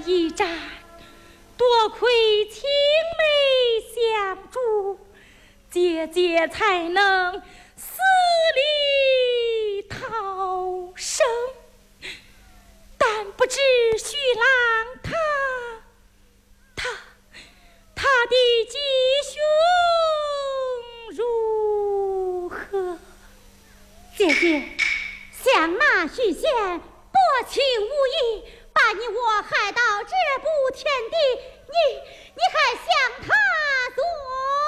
一战，多亏青梅相助，姐姐才能死里逃生。但不知徐郎他的吉凶如何？ 姐姐，想那许仙薄情无义，把你我害到这步田地，你还向他做？